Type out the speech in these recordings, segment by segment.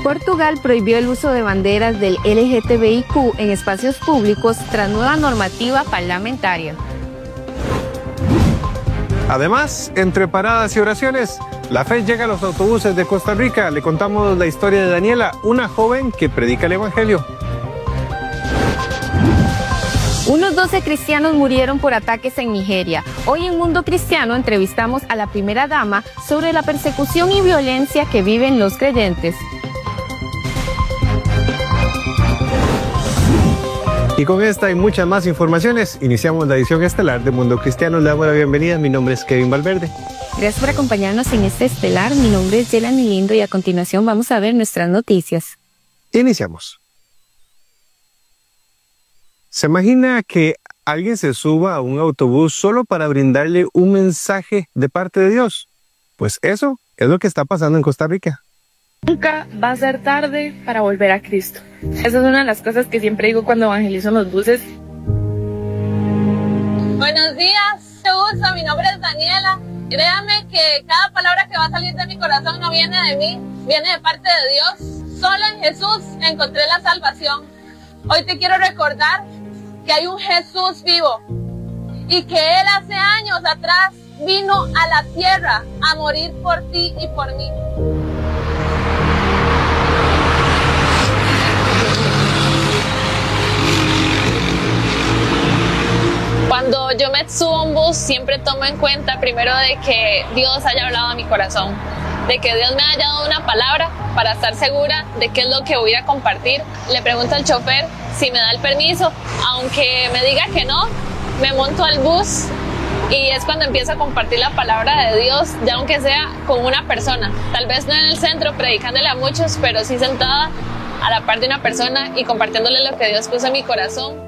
Portugal prohibió el uso de banderas del LGTBIQ en espacios públicos tras nueva normativa parlamentaria. Además, entre paradas y oraciones, la fe llega a los autobuses de Costa Rica. Le contamos la historia de Daniela, una joven que predica el evangelio. Unos 12 cristianos murieron por ataques en Nigeria. Hoy en Mundo Cristiano entrevistamos a la primera dama sobre la persecución y violencia que viven los creyentes. Y con esta y muchas más informaciones, iniciamos la edición estelar de Mundo Cristiano. Le damos la bienvenida. Mi nombre es Kevin Valverde. Gracias por acompañarnos en este estelar. Mi nombre es Yelani Lindo y a continuación vamos a ver nuestras noticias. Iniciamos. ¿Se imagina que alguien se suba a un autobús solo para brindarle un mensaje de parte de Dios? Pues eso es lo que está pasando en Costa Rica. Nunca va a ser tarde para volver a Cristo. Esa es una de las cosas que siempre digo cuando evangelizo en los buses. Buenos días, mucho gusto, mi nombre es Daniela. Créanme que cada palabra que va a salir de mi corazón no viene de mí, viene de parte de Dios. Solo en Jesús encontré la salvación. Hoy te quiero recordar que hay un Jesús vivo y que Él hace años atrás vino a la tierra a morir por ti y por mí. Cuando yo me subo a un bus, siempre tomo en cuenta primero de que Dios haya hablado a mi corazón, de que Dios me haya dado una palabra para estar segura de qué es lo que voy a compartir. Le pregunto al chofer si me da el permiso, aunque me diga que no, me monto al bus y es cuando empiezo a compartir la palabra de Dios, ya aunque sea con una persona, tal vez no en el centro predicándole a muchos, pero sí sentada a la par de una persona y compartiéndole lo que Dios puso en mi corazón.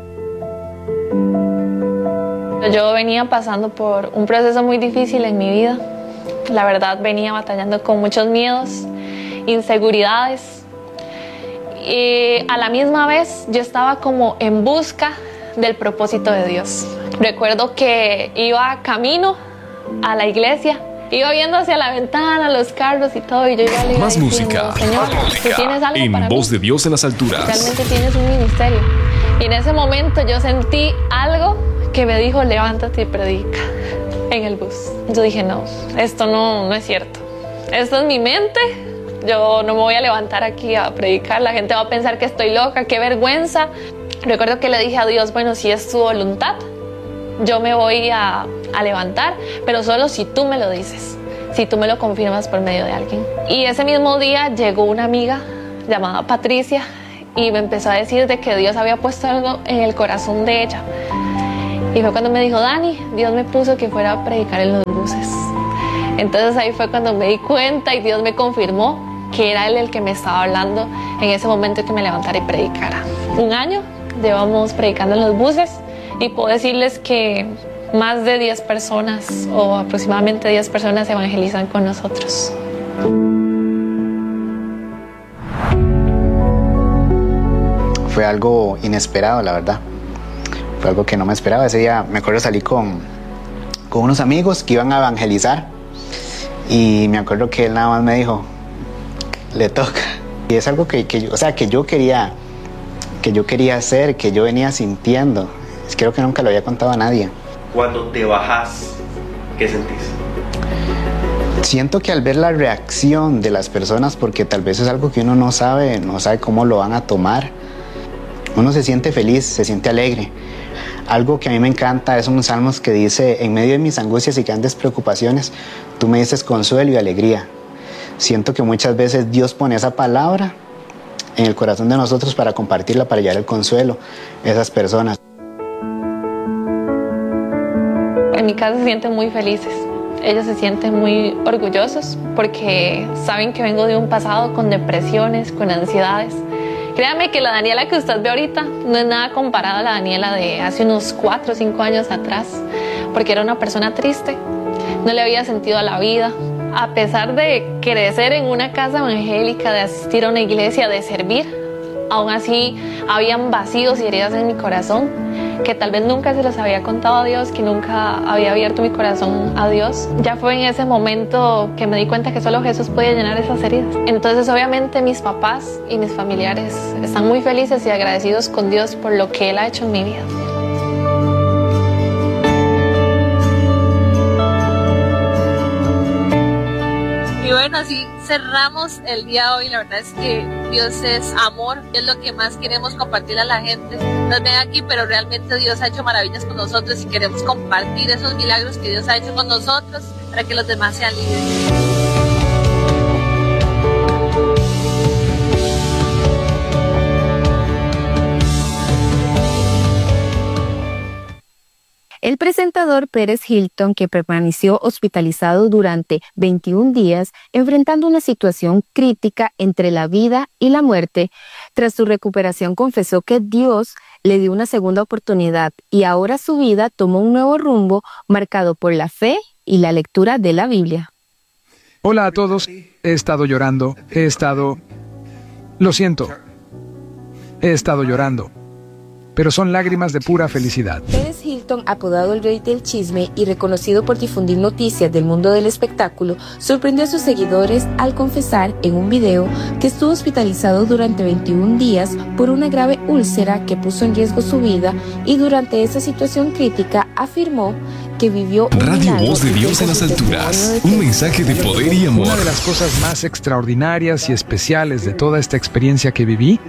Yo venía pasando por un proceso muy difícil en mi vida. La verdad, venía batallando con muchos miedos, inseguridades. Y a la misma vez yo estaba como en busca del propósito de Dios. Recuerdo que iba camino a la iglesia, iba viendo hacia la ventana, los carros y todo, y yo iba a Más música, Señor, ¿tú tienes algo en para Voz mí? de Dios en las alturas. Realmente tienes un ministerio. Y en ese momento yo sentí algo que me dijo, levántate y predica en el bus. Yo dije, no, esto no es cierto. Esto es mi mente. Yo no me voy a levantar aquí a predicar. La gente va a pensar que estoy loca, qué vergüenza. Recuerdo que le dije a Dios, bueno, si es tu voluntad, yo me voy a levantar, pero solo si tú me lo dices, si tú me lo confirmas por medio de alguien. Y ese mismo día llegó una amiga llamada Patricia y me empezó a decir de que Dios había puesto algo en el corazón de ella. Y fue cuando me dijo, Dani, Dios me puso que fuera a predicar en los buses. Entonces ahí fue cuando me di cuenta y Dios me confirmó que era Él el que me estaba hablando en ese momento que me levantara y predicara. 1 año llevamos predicando en los buses y puedo decirles que más de 10 personas o aproximadamente 10 personas evangelizan con nosotros. Fue algo inesperado, la verdad. Fue algo que no me esperaba. Ese día me acuerdo salí con unos amigos que iban a evangelizar y me acuerdo que él nada más me dijo, le toca. Y es algo que yo quería hacer, que yo venía sintiendo. Creo que nunca lo había contado a nadie. Cuando te bajas, ¿qué sentís? Siento que al ver la reacción de las personas, porque tal vez es algo que uno no sabe cómo lo van a tomar, uno se siente feliz, se siente alegre. Algo que a mí me encanta es un salmos que dice, en medio de mis angustias y grandes preocupaciones, tú me dices consuelo y alegría. Siento que muchas veces Dios pone esa palabra en el corazón de nosotros para compartirla, para llevar el consuelo a esas personas. En mi casa se sienten muy felices. Ellos se sienten muy orgullosos porque saben que vengo de un pasado con depresiones, con ansiedades. Créame que la Daniela que usted ve ahorita no es nada comparada a la Daniela de hace unos 4 o 5 años atrás, porque era una persona triste, no le había sentido a la vida. A pesar de crecer en una casa evangélica, de asistir a una iglesia, de servir, aún así habían vacíos y heridas en mi corazón que tal vez nunca se los había contado a Dios, que nunca había abierto mi corazón a Dios. Ya fue en ese momento que me di cuenta que solo Jesús podía llenar esas heridas. Entonces obviamente mis papás y mis familiares están muy felices y agradecidos con Dios por lo que Él ha hecho en mi vida. Y bueno, así cerramos el día de hoy. La verdad es que Dios es amor, es lo que más queremos compartir a la gente. Nos ven aquí, pero realmente Dios ha hecho maravillas con nosotros y queremos compartir esos milagros que Dios ha hecho con nosotros para que los demás sean libres. El presentador Pérez Hilton, que permaneció hospitalizado durante 21 días, enfrentando una situación crítica entre la vida y la muerte, tras su recuperación confesó que Dios le dio una segunda oportunidad y ahora su vida tomó un nuevo rumbo marcado por la fe y la lectura de la Biblia. Hola a todos, he estado llorando, lo siento, he estado llorando. Pero son lágrimas de pura felicidad. Pérez Hilton, apodado el Rey del Chisme y reconocido por difundir noticias del mundo del espectáculo, sorprendió a sus seguidores al confesar en un video que estuvo hospitalizado durante 21 días por una grave úlcera que puso en riesgo su vida y durante esa situación crítica afirmó que vivió un Radio milagro Voz de Dios en las alturas, un mensaje de poder y amor. Una de las cosas más extraordinarias y especiales de toda esta experiencia que viví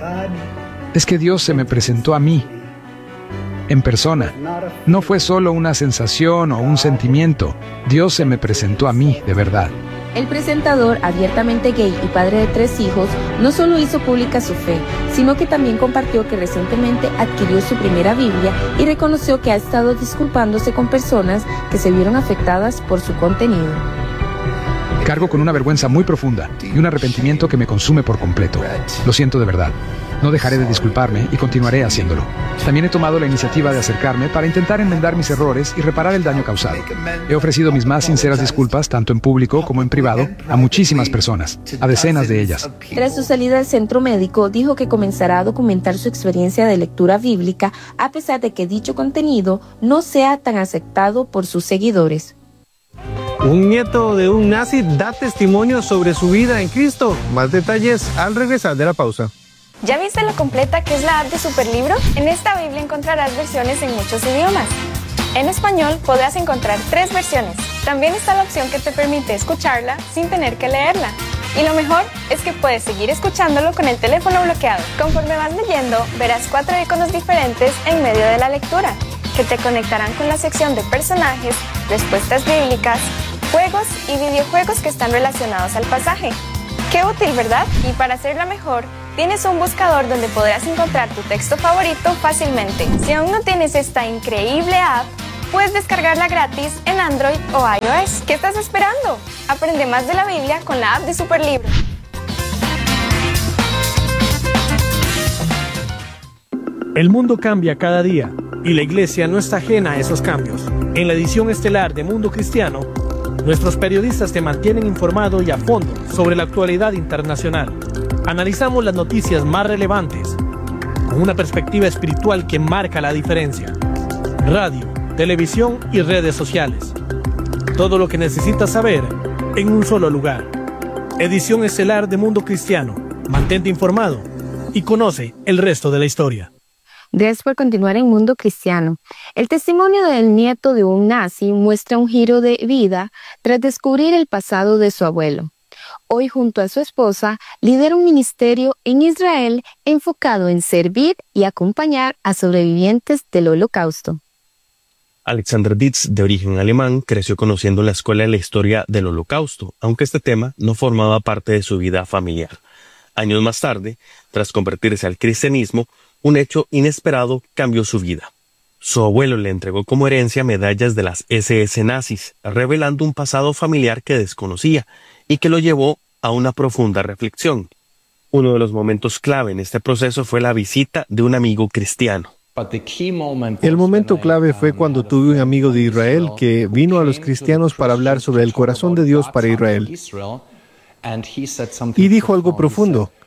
es que Dios se me presentó a mí, en persona. No fue solo una sensación o un sentimiento, Dios se me presentó a mí, de verdad. El presentador, abiertamente gay y padre de 3 hijos, no solo hizo pública su fe, sino que también compartió que recientemente adquirió su primera Biblia y reconoció que ha estado disculpándose con personas que se vieron afectadas por su contenido. Cargo con una vergüenza muy profunda y un arrepentimiento que me consume por completo. Lo siento de verdad. No dejaré de disculparme y continuaré haciéndolo. También he tomado la iniciativa de acercarme para intentar enmendar mis errores y reparar el daño causado. He ofrecido mis más sinceras disculpas, tanto en público como en privado, a muchísimas personas, a decenas de ellas. Tras su salida del centro médico, dijo que comenzará a documentar su experiencia de lectura bíblica, a pesar de que dicho contenido no sea tan aceptado por sus seguidores. Un nieto de un nazi da testimonio sobre su vida en Cristo. Más detalles al regresar de la pausa. ¿Ya viste lo completa que es la app de Superlibro? En esta Biblia encontrarás versiones en muchos idiomas. En español podrás encontrar 3 versiones. También está la opción que te permite escucharla sin tener que leerla. Y lo mejor es que puedes seguir escuchándolo con el teléfono bloqueado. Conforme vas leyendo, verás 4 iconos diferentes en medio de la lectura, que te conectarán con la sección de personajes, respuestas bíblicas, juegos y videojuegos que están relacionados al pasaje. ¡Qué útil!, ¿verdad? Y para hacerla mejor, tienes un buscador donde podrás encontrar tu texto favorito fácilmente. Si aún no tienes esta increíble app, puedes descargarla gratis en Android o iOS. ¿Qué estás esperando? Aprende más de la Biblia con la app de Superlibro. El mundo cambia cada día y la iglesia no está ajena a esos cambios. En la edición estelar de Mundo Cristiano, nuestros periodistas te mantienen informado y a fondo sobre la actualidad internacional. Analizamos las noticias más relevantes con una perspectiva espiritual que marca la diferencia. Radio, televisión y redes sociales. Todo lo que necesitas saber en un solo lugar. Edición estelar de Mundo Cristiano. Mantente informado y conoce el resto de la historia. Gracias por continuar en Mundo Cristiano. El testimonio del nieto de un nazi muestra un giro de vida tras descubrir el pasado de su abuelo. Hoy, junto a su esposa, lidera un ministerio en Israel enfocado en servir y acompañar a sobrevivientes del Holocausto. Alexander Dietz, de origen alemán, creció conociendo en la escuela la historia del Holocausto, aunque este tema no formaba parte de su vida familiar. Años más tarde, tras convertirse al cristianismo, un hecho inesperado cambió su vida. Su abuelo le entregó como herencia medallas de las SS nazis, revelando un pasado familiar que desconocía y que lo llevó a una profunda reflexión. Uno de los momentos clave en este proceso fue la visita de un amigo cristiano. El momento clave fue cuando tuve un amigo de Israel que vino a los cristianos para hablar sobre el corazón de Dios para Israel. Y dijo algo profundo.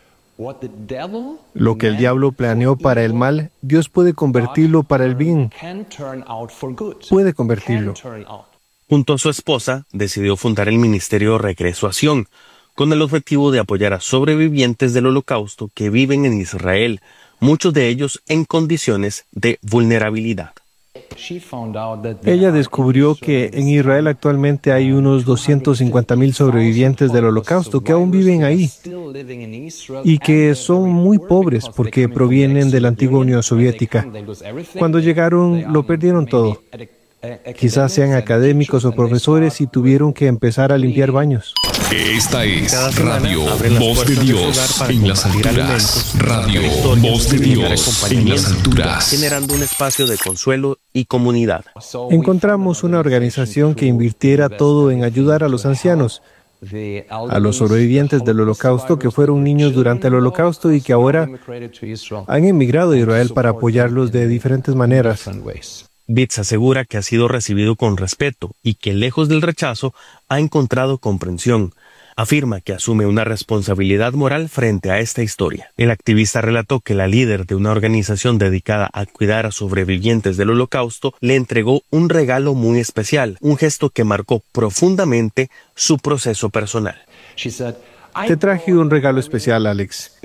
Lo que el diablo planeó para el mal, Dios puede convertirlo para el bien. Puede convertirlo. Junto a su esposa, decidió fundar el Ministerio Regreso a Sion, con el objetivo de apoyar a sobrevivientes del Holocausto que viven en Israel, muchos de ellos en condiciones de vulnerabilidad. Ella descubrió que en Israel actualmente hay unos 250,000 sobrevivientes del Holocausto que aún viven ahí y que son muy pobres porque provienen de la antigua Unión Soviética. Cuando llegaron, lo perdieron todo. Quizás sean académicos o profesores y tuvieron que empezar a limpiar baños. Esta es Radio Voz de Dios en las alturas. Radio Voz de Dios en las alturas. Generando un espacio de consuelo y comunidad. Encontramos una organización que invirtiera todo en ayudar a los ancianos, a los sobrevivientes del Holocausto que fueron niños durante el Holocausto y que ahora han emigrado a Israel para apoyarlos de diferentes maneras. Bitz asegura que ha sido recibido con respeto y que, lejos del rechazo, ha encontrado comprensión. Afirma que asume una responsabilidad moral frente a esta historia. El activista relató que la líder de una organización dedicada a cuidar a sobrevivientes del Holocausto le entregó un regalo muy especial, un gesto que marcó profundamente su proceso personal. Te traje un regalo especial, Alex.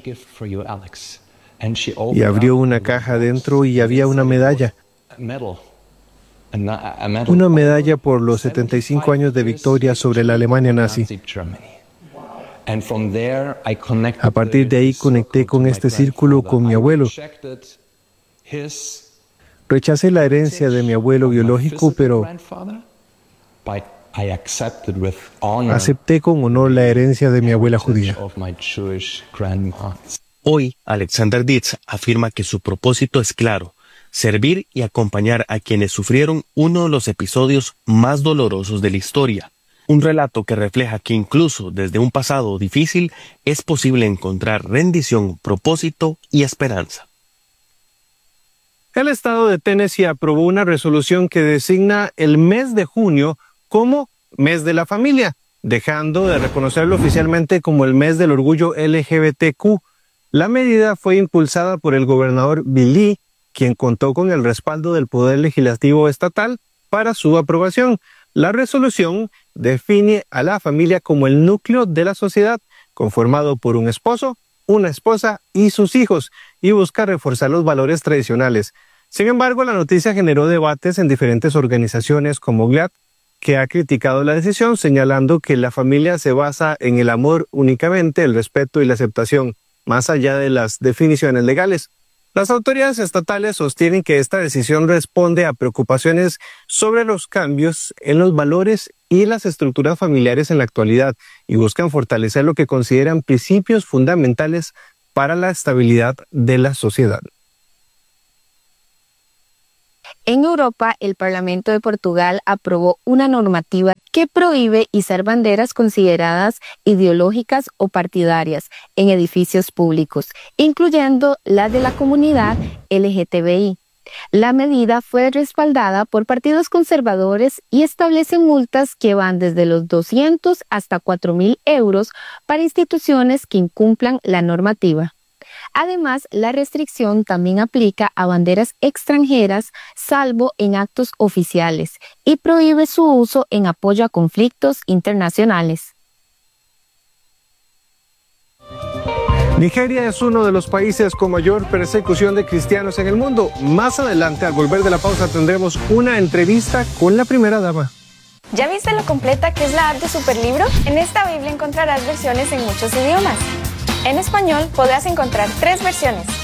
Y abrió una caja dentro y había una medalla. Una medalla por los 75 años de victoria sobre la Alemania nazi. A partir de ahí conecté con este círculo con mi abuelo. Rechacé la herencia de mi abuelo biológico, pero acepté con honor la herencia de mi abuela judía. Hoy, Alexander Ditz afirma que su propósito es claro: servir y acompañar a quienes sufrieron uno de los episodios más dolorosos de la historia. Un relato que refleja que incluso desde un pasado difícil es posible encontrar rendición, propósito y esperanza. El estado de Tennessee aprobó una resolución que designa el mes de junio como mes de la familia, dejando de reconocerlo oficialmente como el mes del orgullo LGBTQ. La medida fue impulsada por el gobernador Bill Lee, quien contó con el respaldo del Poder Legislativo Estatal para su aprobación. La resolución define a la familia como el núcleo de la sociedad, conformado por un esposo, una esposa y sus hijos, y busca reforzar los valores tradicionales. Sin embargo, la noticia generó debates en diferentes organizaciones como GLAAD, que ha criticado la decisión, señalando que la familia se basa en el amor únicamente, el respeto y la aceptación, más allá de las definiciones legales. Las autoridades estatales sostienen que esta decisión responde a preocupaciones sobre los cambios en los valores y las estructuras familiares en la actualidad y buscan fortalecer lo que consideran principios fundamentales para la estabilidad de la sociedad. En Europa, el Parlamento de Portugal aprobó una normativa que prohíbe izar banderas consideradas ideológicas o partidarias en edificios públicos, incluyendo la de la comunidad LGTBI. La medida fue respaldada por partidos conservadores y establece multas que van desde los 200 hasta 4.000 euros para instituciones que incumplan la normativa. Además, la restricción también aplica a banderas extranjeras, salvo en actos oficiales, y prohíbe su uso en apoyo a conflictos internacionales. Nigeria es uno de los países con mayor persecución de cristianos en el mundo. Más adelante, al volver de la pausa, tendremos una entrevista con la primera dama. ¿Ya viste lo completa que es la app de Superlibro? En esta Biblia encontrarás versiones en muchos idiomas. En español podrás encontrar 3 versiones.